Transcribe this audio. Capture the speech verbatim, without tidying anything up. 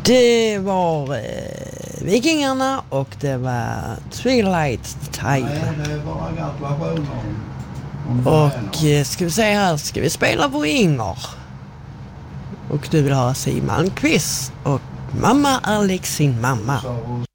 Det var eh, Vikingarna och det var Twilight Tide. Nej, det var gratulationer. Och eh, ska vi se här, ska vi spela på Inger. Och du vill ha Siw Malmkvist och mamma Alex sin mamma. Så